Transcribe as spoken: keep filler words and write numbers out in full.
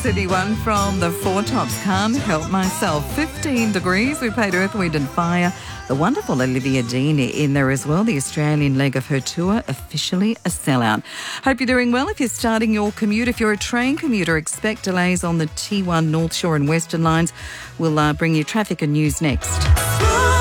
Sydney one from the Four Tops. Can't help myself. fifteen degrees. We played Earth, Wind and Fire. The wonderful Olivia Dean in there as well. The Australian leg of her tour, officially a sellout. Hope you're doing well. If you're starting your commute, if you're a train commuter, expect delays on the T one North Shore and Western lines. We'll uh, bring you traffic and news next.